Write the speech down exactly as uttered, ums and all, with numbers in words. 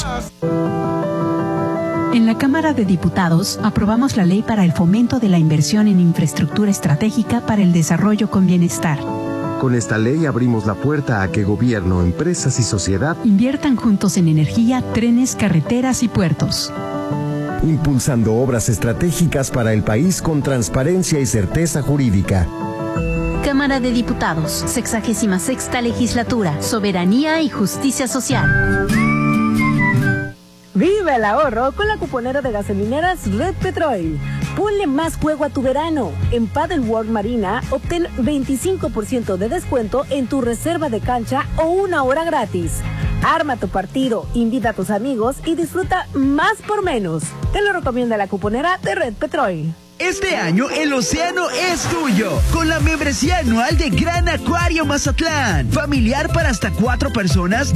En la Cámara de Diputados aprobamos la ley para el fomento de la inversión en infraestructura estratégica para el desarrollo con bienestar. Con esta ley abrimos la puerta a que gobierno, empresas y sociedad inviertan juntos en energía, trenes, carreteras y puertos. Impulsando obras estratégicas para el país con transparencia y certeza jurídica. Cámara de Diputados, sexagésima sexta legislatura, soberanía y justicia social. Vive el ahorro con la cuponera de gasolineras Red Petrol. Ponle más juego a tu verano. En Paddle World Marina, obtén veinticinco por ciento de descuento en tu reserva de cancha o una hora gratis. Arma tu partido, invita a tus amigos y disfruta más por menos. Te lo recomienda la cuponera de Red Petrol. Este año el océano es tuyo, con la membresía anual de Gran Acuario Mazatlán. Familiar para hasta cuatro personas